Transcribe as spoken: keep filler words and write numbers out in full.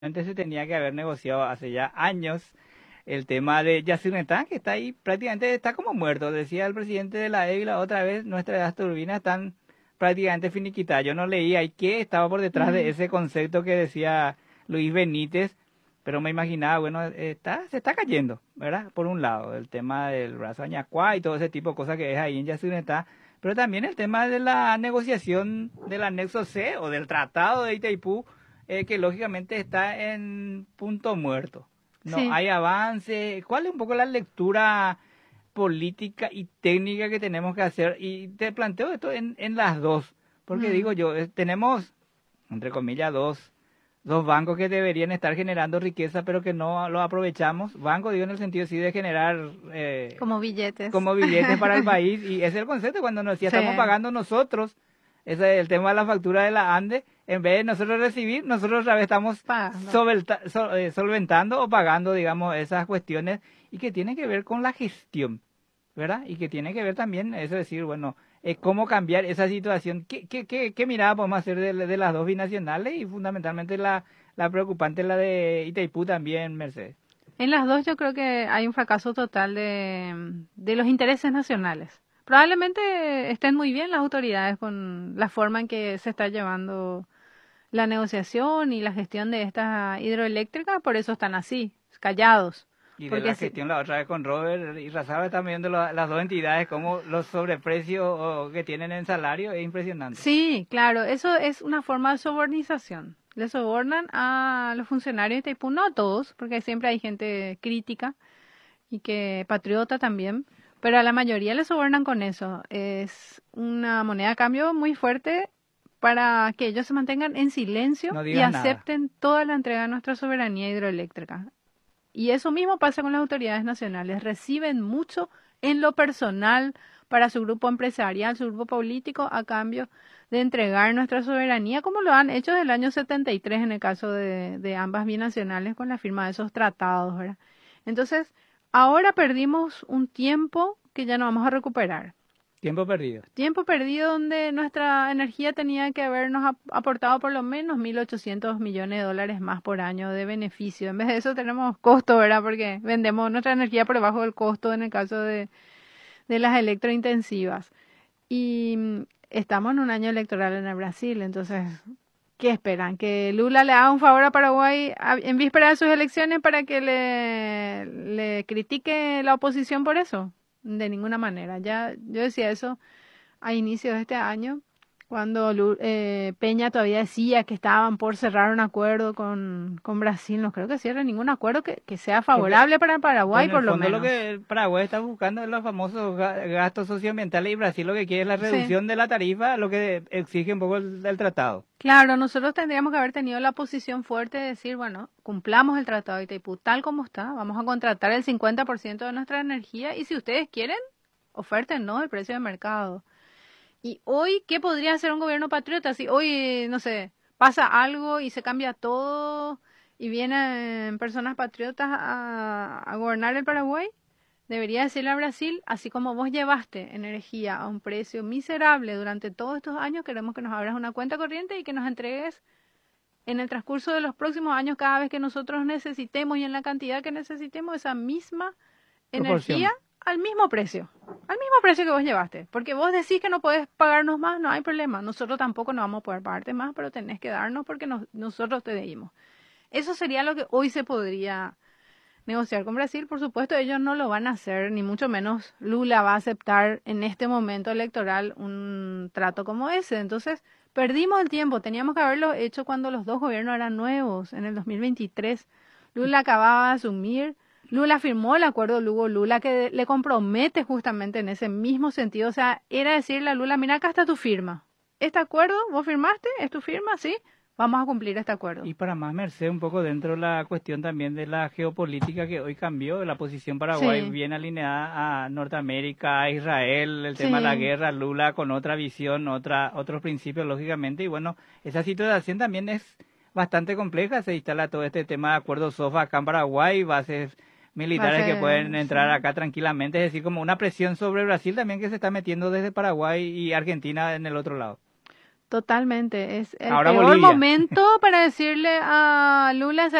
Antes se tenía que haber negociado hace ya años el tema de Yacyretá, que está ahí prácticamente está como muerto. Decía el presidente de la E B I la otra vez, nuestras turbinas están prácticamente finiquitadas. Yo no leía ahí qué estaba por detrás de Mm, ese concepto que decía Luis Benítez, pero me imaginaba, bueno, está, se está cayendo, ¿verdad? Por un lado, el tema del brazo Añacuá y todo ese tipo de cosas que es ahí en Yacyretá, pero también el tema de la negociación del anexo C o del tratado de Itaipú, eh, que lógicamente está en punto muerto. No sí. hay avance. ¿Cuál es un poco la lectura política y técnica que tenemos que hacer? Y te planteo esto en, en las dos, porque digo Mm, yo, eh, tenemos, entre comillas, dos, dos bancos que deberían estar generando riqueza, pero que no lo aprovechamos. Banco, digo, en el sentido sí de generar eh, como billetes. como billetes para el país, y ese es el concepto cuando nos decía, Sí. estamos pagando nosotros, ese es el tema de la factura de la ANDE, en vez de nosotros recibir, nosotros otra vez estamos Pagando. solventa- sol- eh, solventando o pagando, digamos, esas cuestiones, y que tienen que ver con la gestión, ¿verdad? Y que tiene que ver también, eso decir, bueno, eh, cómo cambiar esa situación, qué, qué, qué, qué mirada podemos hacer de, de las dos binacionales, y fundamentalmente la, la preocupante, la de Itaipú también, Mercedes. En las dos yo creo que hay un fracaso total de, de los intereses nacionales. Probablemente estén muy bien las autoridades con la forma en que se está llevando la negociación y la gestión de esta hidroeléctrica, por eso están así, callados. Y de Porque la sí, gestión la otra vez con Robert y Razaba también de lo- las dos entidades, como los sobreprecios o, que tienen en salario es impresionante. sí, claro, eso es una forma de sobornización. Le sobornan a los funcionarios de Itaipú, no a todos, porque siempre hay gente crítica y que patriota también, pero a la mayoría le sobornan con eso. Es una moneda de cambio muy fuerte para que ellos se mantengan en silencio No y digas nada. acepten toda la entrega de nuestra soberanía hidroeléctrica. Y eso mismo pasa con las autoridades nacionales. Reciben mucho en lo personal para su grupo empresarial, su grupo político, a cambio de entregar nuestra soberanía, como lo han hecho desde el año setenta y tres en el caso de, de ambas binacionales con la firma de esos tratados, ¿verdad? Entonces, ahora perdimos un tiempo que ya no vamos a recuperar. Tiempo perdido. Tiempo perdido donde nuestra energía tenía que habernos ap- aportado por lo menos mil ochocientos millones de dólares más por año de beneficio. En vez de eso tenemos costo, ¿verdad? Porque vendemos nuestra energía por debajo del costo en el caso de, de las electrointensivas. Y mm, estamos en un año electoral en el Brasil, entonces, ¿qué esperan? ¿Que Lula le haga un favor a Paraguay a- en víspera de sus elecciones para que le, le critique la oposición por eso? De ninguna manera. Ya yo decía eso a inicios de este año, cuando Lu- eh, Peña todavía decía que estaban por cerrar un acuerdo con, con Brasil. No creo que cierre ningún acuerdo que, que sea Porque favorable para pues Paraguay, en el por lo fondo lo menos. que Paraguay está buscando es los famosos ga- gastos socioambientales, y Brasil lo que quiere es la Sí, reducción de la tarifa, lo que exige un poco el, el tratado. claro, nosotros tendríamos que haber tenido la posición fuerte de decir, bueno, cumplamos el Tratado de Itaipú tal como está, vamos a contratar el cincuenta por ciento de nuestra energía y si ustedes quieren, oferten, ¿no? El precio de mercado. Y hoy, ¿qué podría hacer un gobierno patriota? Si hoy, no sé, pasa algo y se cambia todo y vienen personas patriotas a, a gobernar el Paraguay, debería decirle a Brasil, así como vos llevaste energía a un precio miserable durante todos estos años, queremos que nos abras una cuenta corriente y que nos entregues en el transcurso de los próximos años, cada vez que nosotros necesitemos y en la cantidad que necesitemos, esa misma energía Proporción. al mismo precio, al mismo precio que vos llevaste. Porque vos decís que no podés pagarnos más, no hay problema. Nosotros tampoco no vamos a poder pagarte más, pero tenés que darnos porque nos- nosotros te debimos. Eso sería lo que hoy se podría negociar con Brasil. Por supuesto, ellos no lo van a hacer, ni mucho menos Lula va a aceptar en este momento electoral un trato como ese. Entonces, perdimos el tiempo. Teníamos que haberlo hecho cuando los dos gobiernos eran nuevos, en el dos mil veintitrés. Lula acababa de asumir. Lula firmó el acuerdo Lugo Lula que le compromete justamente en ese mismo sentido. O sea, era decirle a Lula, mira, acá está tu firma. Este acuerdo, vos firmaste, es tu firma, sí, vamos a cumplir este acuerdo. Y para más merced un poco dentro de la cuestión también de la geopolítica que hoy cambió, la posición Paraguay Sí, bien alineada a Norteamérica, a Israel, el tema de la sí. guerra, Lula con otra visión, otra, otros principios lógicamente, y bueno, esa situación también es bastante compleja. Se instala todo este tema de acuerdos SOFA acá en Paraguay, bases Va a militares que pueden ser, sí. entrar acá tranquilamente, es decir, como una presión sobre Brasil también que se está metiendo desde Paraguay y Argentina en el otro lado. Totalmente. Es el Ahora peor Bolivia. momento para decirle a Lula,